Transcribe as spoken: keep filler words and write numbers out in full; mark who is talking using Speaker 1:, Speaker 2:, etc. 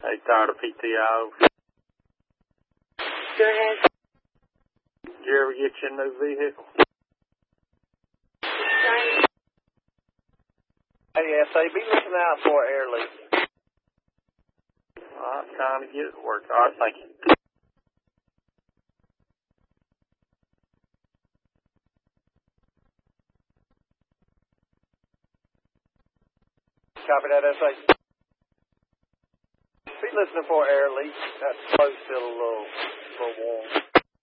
Speaker 1: They tired of P T O.
Speaker 2: Go ahead.
Speaker 1: Did you ever get you a new vehicle?
Speaker 3: Hey, S A, be looking out for air leak.
Speaker 1: I'm trying to get it to work. All right, thank you.
Speaker 3: Copy that, S A. Be listening for air leak. That close still a little, little warm.